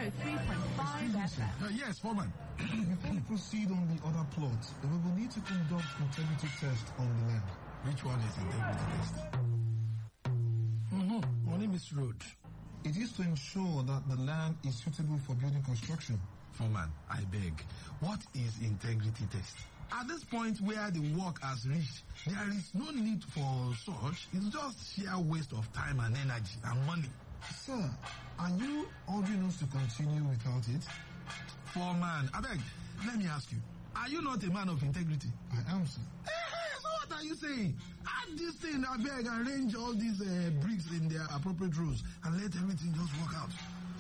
103.5 FM. Yes, Foreman. Before we proceed on the other plot, we will need to conduct integrity test on the land. Which one is integrity test? My name is Road. It is to ensure that the land is suitable for building construction. Foreman, I beg, what is integrity test? At this point where the work has reached, there is no need for such. It's just sheer waste of time and energy and money. Sir, are you ordering us to continue without it? Foreman, I beg, let me ask you, are you not a man of integrity? I am, sir. So what are you saying? Add this thing, I beg, arrange all these bricks in their appropriate rows and let everything just work out.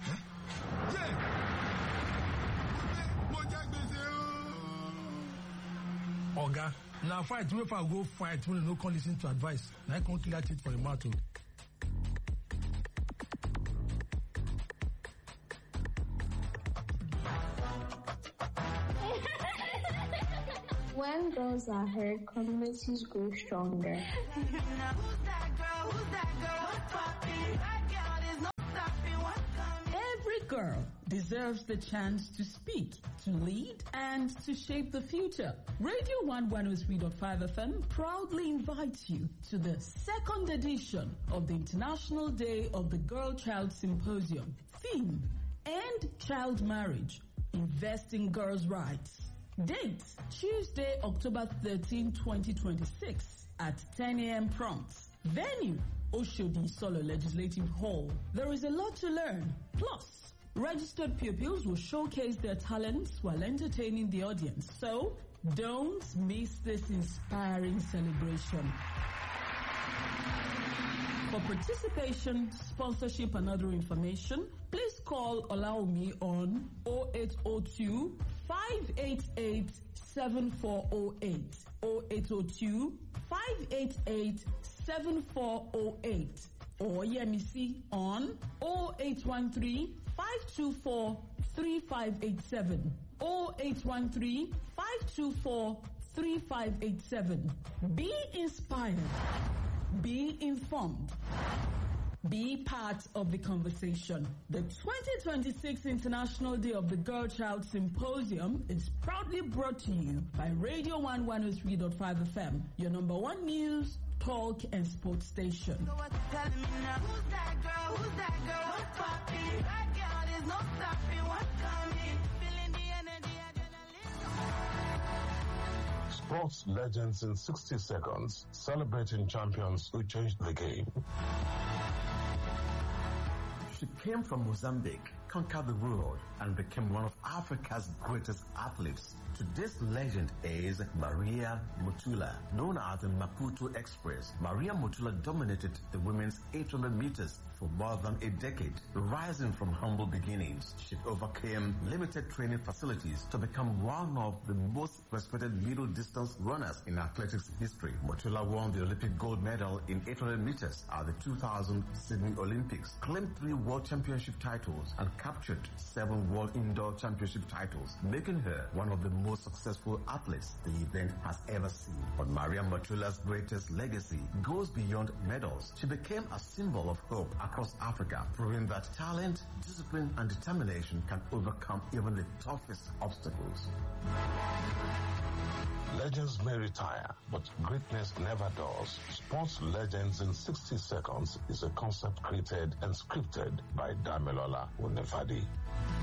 Oga, now fight, if I go fight, when no can listen to advice, I can't clear it for a matter. When girls are heard, communities grow stronger. Now who's that girl? Who's that girl? What's poppin'? That girl, there's no stopping what's coming. Every girl deserves the chance to speak, to lead, and to shape the future. Radio 103.5 FM proudly invites you to the second edition of the International Day of the Girl-Child Symposium. Theme, End Child Marriage, Invest in Girls' Rights. Date, Tuesday, October 13, 2026 at 10 a.m. prompt. Venue, Oshodi Solo Legislative Hall. There is a lot to learn. Plus, registered pupils will showcase their talents while entertaining the audience. So, don't miss this inspiring celebration. For participation, sponsorship, and other information, please call Olaomi on 0802 588 7408, 0802 588 7408, or Yemisi on 0813 524 3587, 0813 524 3587. Be inspired. Be informed. Be part of the conversation. The 2026 International Day of the Girl-Child Symposium is proudly brought to you by Radio 103.5 FM, your number one news, talk, and sports station. So what's telling me now? Who's that girl? Who's that girl? What's poppin'? That girl, there's no stopping what's coming. Feeling the energy, adrenaline. Sports legends in 60 seconds, celebrating champions who changed the game. She came from Mozambique, conquered the world, and became one of Africa's greatest athletes. Today's legend is Maria Mutula, known as the Maputo Express. Maria Mutula dominated the women's 800 meters for more than a decade. Rising from humble beginnings, she overcame limited training facilities to become one of the most respected middle distance runners in athletics history. Mutula won the Olympic gold medal in 800 meters at the 2000 Sydney Olympics, claimed 3 World Championship titles, and captured 7 World Indoor Championship titles, making her one of the most successful athletes the event has ever seen. But Maria Mutula's greatest legacy goes beyond medals. She became a symbol of hope across Africa, proving that talent, discipline, and determination can overcome even the toughest obstacles. Legends may retire, but greatness never does. Sports Legends in 60 Seconds is a concept created and scripted by Damilola Unefadi.